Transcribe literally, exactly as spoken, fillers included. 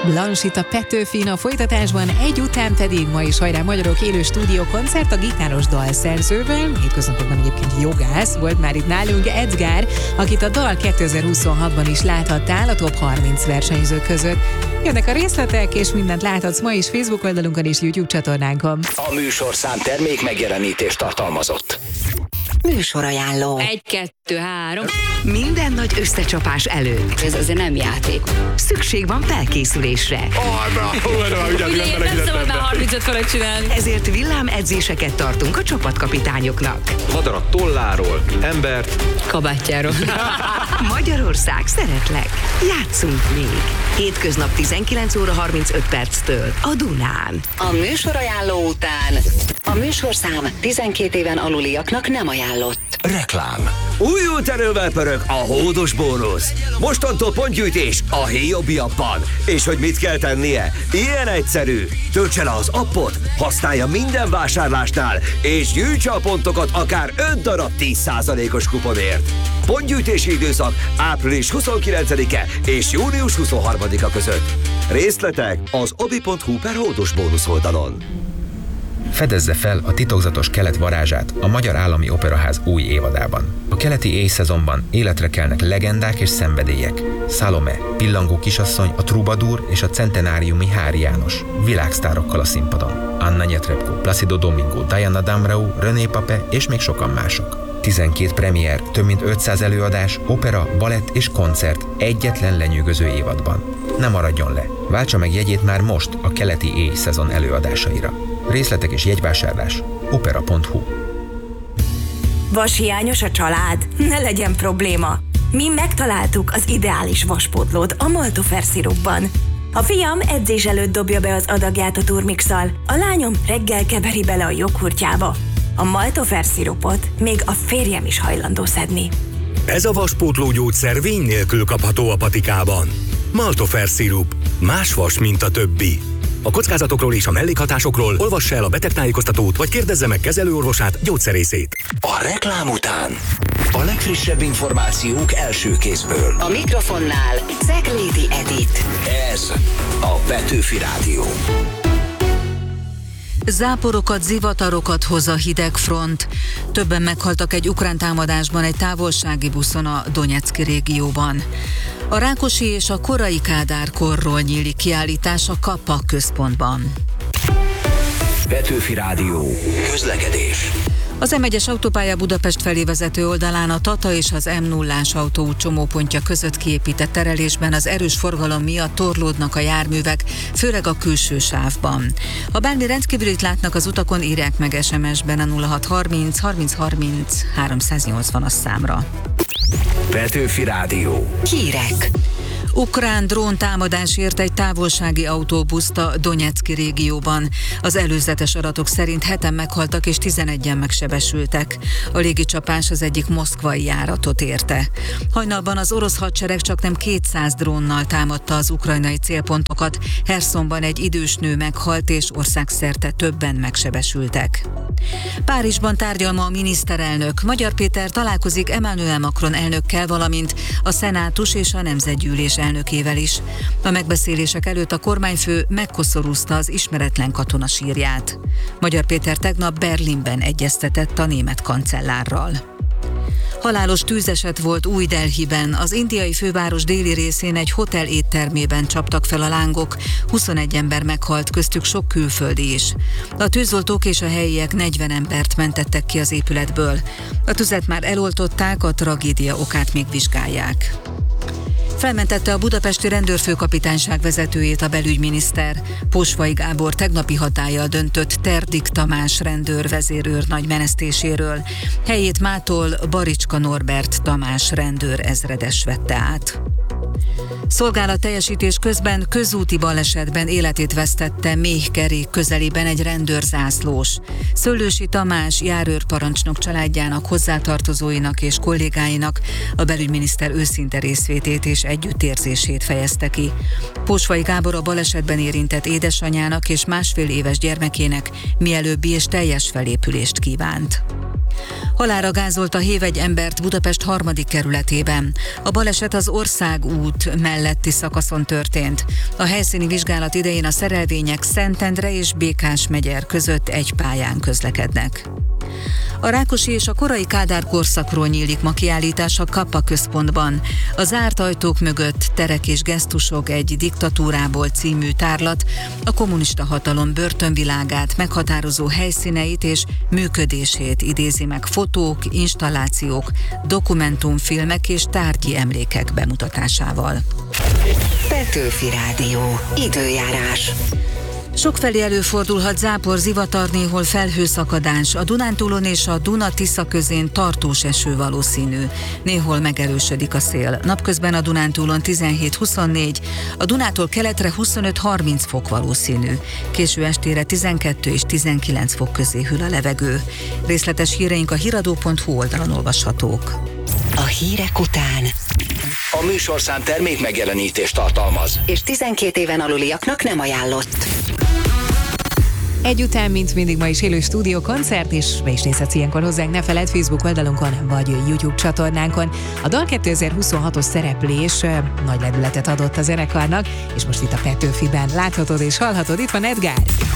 Blanchita Petőfin a folytatásban, egy után pedig ma is hajrá magyarok élő stúdiókoncert a gitáros dalszerzővel, hétköznapokban egyébként jogász, volt már itt nálunk Edgár, akit a dal kétezer-huszonhatban is láthattál a top harminc versenyzők között. Jönnek a részletek, és mindent láthatsz ma is Facebook oldalunkon és YouTube csatornánkon. A műsorszám termék megjelenítést tartalmazott. Műsorajánló. Egy, kettő, három. Minden nagy összecsapás előtt. Ez azért nem játék. Szükség van felkészülésre. Ugye nem szabad már harmincöt fölött csinálni. Ezért villámedzéseket tartunk a csapatkapitányoknak. Madarat tolláról, embert Kabátjáról. Magyarország, szeretlek. Játszunk még. Hétköznap tizenkilenc óra harmincöt perctől a Dunán. A műsorajánló után a műsorszám tizenkét éven aluliaknak nem ajánlott. Reklám. Újult erővel pörög a hódos bónusz. Mostantól pontgyűjtés a Hiobi appban. És hogy mit kell tennie? Ilyen egyszerű. Töltse le az appot, használja minden vásárlásnál, és gyűjtse a pontokat akár öt darab tíz százalékos kuponért. Pontgyűjtési időszak április huszonkilencedike és június huszonharmadika között. Részletek az obi pont hu per hódos bónusz oldalon. Fedezze fel a titokzatos kelet varázsát a Magyar Állami Operaház új évadában. A keleti éjszezonban életre kelnek legendák és szenvedélyek. Salome, Pillangó kisasszony, a Troubadour és a centenáriumi Hári János. Világsztárokkal a színpadon. Anna Netrebko, Placido Domingo, Diana Damrau, René Pape és még sokan mások. tizenkét premier, több mint ötszáz előadás, opera, balett és koncert egyetlen lenyűgöző évadban. Ne maradjon le! Váltsa meg jegyét már most a keleti éjszezon előadásaira. Részletek és jegyvásárlás opera pont hu. Vashiányos a család? Ne legyen probléma! Mi megtaláltuk az ideális vaspótlót a Maltofer szirupban. A fiam edzés előtt dobja be az adagját a turmixal, a lányom reggel keveri bele a joghurtjába. A Maltofer szirupot még a férjem is hajlandó szedni. Ez a vaspótló gyógyszer vény nélkül kapható a patikában. Maltofer szirup. Más vas, mint a többi. A kockázatokról és a mellékhatásokról olvassa el a betegtájékoztatót, vagy kérdezze meg kezelőorvosát, gyógyszerészét. A reklám után a legfrissebb információk első kézből. A mikrofonnál Ceglédi Edit. Ez a Petőfi Rádió. Záporokat, zivatarokat hoz a hideg front. Többen meghaltak egy ukrán támadásban egy távolsági buszon a Donyeck régióban. A Rákosi és a korai Kádár korról nyílik kiállítás a Kappa központban. Petőfi Rádió. Közlekedés. Az em egyes autópálya Budapest felé vezető oldalán a Tata és az em nullás autóút csomópontja között kiépített terelésben az erős forgalom miatt torlódnak a járművek, főleg a külső sávban. Ha bármi rendkívülit látnak az utakon, írják meg es em es-ben a nulla hat harminc harminc harminc háromszáznyolcvanas számra. Petőfi Rádió. Hírek. Ukrán dróntámadás ért egy távolsági autóbuszt a Donyeck régióban. Az előzetes adatok szerint heten meghaltak és tizenegyen megsebesültek. A légicsapás az egyik moszkvai járatot érte. Hajnalban az orosz hadsereg csaknem kétszáz drónnal támadta az ukrajnai célpontokat. Hersonban egy idős nő meghalt és országszerte többen megsebesültek. Párizsban tárgyal ma a miniszterelnök. Magyar Péter találkozik Emmanuel Macron elnökkel, valamint a Szenátus és a Nemzetgyűlés elnökével is. A megbeszélések előtt a kormányfő megkoszorúzta az ismeretlen katona sírját. Magyar Péter tegnap Berlinben egyeztetett a német kancellárral. Halálos tűzeset volt Új-Delhiben. Az indiai főváros déli részén egy hotel éttermében csaptak fel a lángok. huszonegy ember meghalt, köztük sok külföldi is. A tűzoltók és a helyiek negyven embert mentettek ki az épületből. A tüzet már eloltották, a tragédia okát még vizsgálják. Felmentette a budapesti rendőrfőkapitányság vezetőjét a belügyminiszter. Pósvai Gábor tegnapi hatállyal döntött Terdik Tamás rendőrvezérőr nagy menesztéséről. Helyét mától Baricska Norbert Tamás rendőr ezredes vette át. Szolgálatteljesítés közben közúti balesetben életét vesztette Méhkerék közelében egy rendőrzászlós. Szőlősi Tamás járőrparancsnok családjának, hozzátartozóinak és kollégáinak a belügyminiszter őszinte részvétét és együttérzését fejezte ki. Pósvai Gábor a balesetben érintett édesanyjának és másfél éves gyermekének mielőbbi és teljes felépülést kívánt. Halálra gázolta hév egy embert Budapest harmadik kerületében. A baleset az Országút melletti szakaszon történt. A helyszíni vizsgálat idején a szerelvények Szentendre és Békás-Megyer között egy pályán közlekednek. A Rákosi és a korai Kádár korszakról nyílik ma kiállítás a Kappa központban. A zárt ajtók mögött terek és gesztusok egy diktatúrából című tárlat a kommunista hatalom börtönvilágát, meghatározó helyszíneit és működését idézi meg fotók, installációk, dokumentumfilmek és tárgyi emlékek bemutatásával. Petőfi Rádió. Időjárás. Sokfelé előfordulhat zápor, zivatar, néhol felhőszakadás. A Dunántúlon és a Duna-Tisza közén tartós eső valószínű. Néhol megerősödik a szél. Napközben a Dunántúlon tizenhét huszonnégy, a Dunától keletre huszonöt-harminc fok valószínű. Késő estére tizenkettő és tizenkilenc fok közé hűl a levegő. Részletes híreink a híradó pont hu oldalon olvashatók. A hírek után A műsorszám termék megjelenítést tartalmaz, és tizenkét éven aluliaknak nem ajánlott. Egyután, mint mindig, ma is élő stúdió koncert, és be is nézhetsz ilyenkor hozzánk, ne feledd, Facebook oldalunkon vagy YouTube csatornánkon. A dal kétezer-huszonhatos szereplés nagy lendületet adott a zenekarnak, és most itt a Petőfiben láthatod és hallhatod, itt van Edgár.